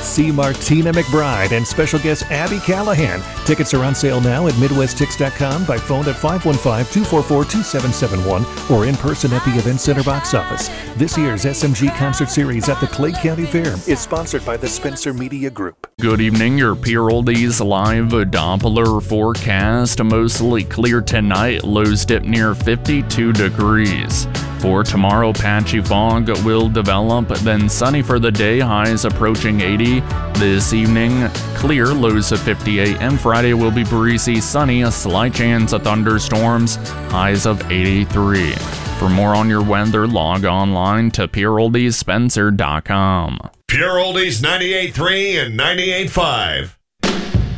See Martina McBride and special guest Abby Callahan. Tickets are on sale now at MidwestTix.com, by phone at 515-244-2771, or in person at the Event Center box office. This year's SMG Concert Series at the Clay County Fair is sponsored by the Spencer Media Group. Good evening, your Pierre Oldies live Doppler forecast. Mostly clear tonight, lows dip near 52 degrees. For tomorrow, patchy fog will develop, then sunny for the day, highs approaching 80. This evening, clear, lows of 58, and Friday will be breezy, sunny, a slight chance of thunderstorms, highs of 83. For more on your weather, log online to PierreOldiesSpencer.com. Pierre Oldies 98.3 and 98.5.